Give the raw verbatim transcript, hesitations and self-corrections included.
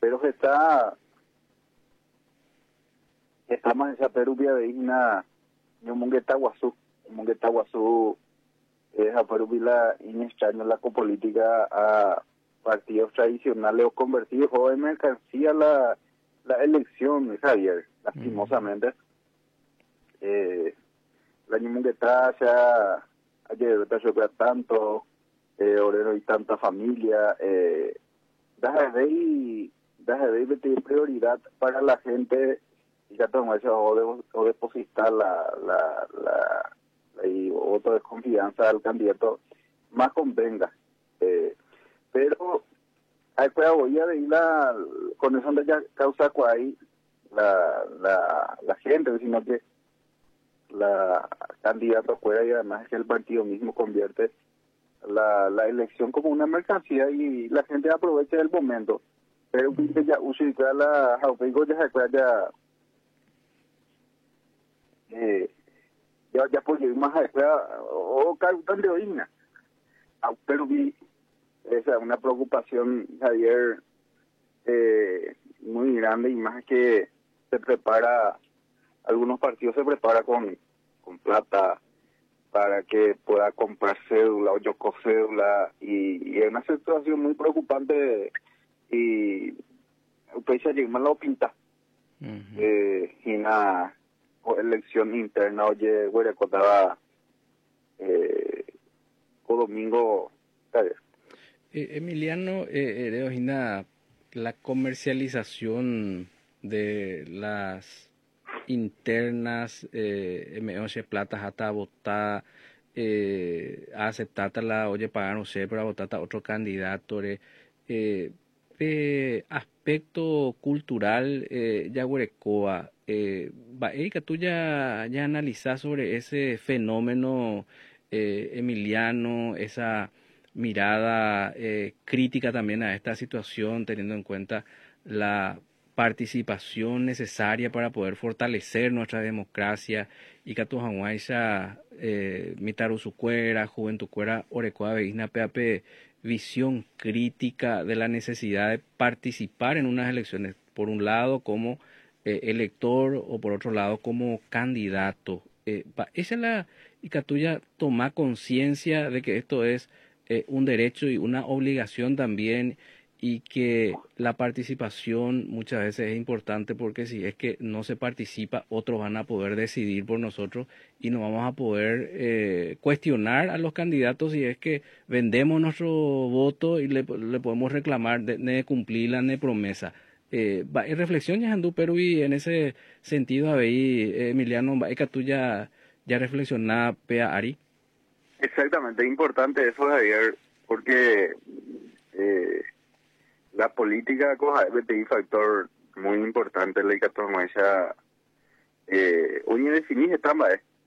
pero se está estamos en esa perubia de Igna y un mongueta guazú un mongueta guazú es a perubila en extraño la copolítica a partidos tradicionales o convertidos o en mercancía la la elección, Javier, lastimosamente. Mm. Eh, la ñumungueta se ha ayer tanto eh, orero y tanta familia eh, deja de y deja de pedir prioridad para la gente y ya tomó eso o, de, o depositar la la la, la y voto de confianza al candidato más convenga eh, pero hay que voy a ver la con eso de ya causa cuál la la la gente sino que la candidata fuera y además que el partido mismo convierte la la elección como una mercancía y la gente aprovecha el momento pero que ya usa la jaupigo ya ya eh ya ya por ir más allá o cartón de oína pero vi esa es una preocupación, Javier, eh, muy grande y más que se prepara, algunos partidos se prepara con, con plata para que pueda comprar cédula o yoco cédula y, y es una situación muy preocupante y usted se llega lo pinta uh-huh. eh, y una elección interna oye güey contaba eh, o domingo ¿sabes? Eh, Emiliano, eh, eh, la comercialización de las internas, eh, M once platas hasta votar, eh, aceptar la oye pagar no sé, pero votar a otro candidato, eh, eh, aspecto cultural, eh, ya huerecoa, eh, Erika, tú ya, ya analizás sobre ese fenómeno, eh, Emiliano, esa mirada eh, crítica también a esta situación, teniendo en cuenta la participación necesaria para poder fortalecer nuestra democracia y que tu hanguaisa eh, mitaru su cuera, juventud cuera, orecoa veisna peape visión crítica de la necesidad de participar en unas elecciones, por un lado como eh, elector o por otro lado como candidato. Eh, esa es la y que tuya toma conciencia de que esto es Eh, un derecho y una obligación también y que la participación muchas veces es importante porque si es que no se participa otros van a poder decidir por nosotros y no vamos a poder eh, cuestionar a los candidatos si es que vendemos nuestro voto y le, le podemos reclamar de, de cumplir la promesa. Eh, reflexión ya andu pero y en ese sentido ahí Emiliano que tú ya ya reflexionaba pea Ari. Exactamente, es importante eso, Javier, porque eh, la política coja es un factor muy importante en la economía. Eh, hoy definir esta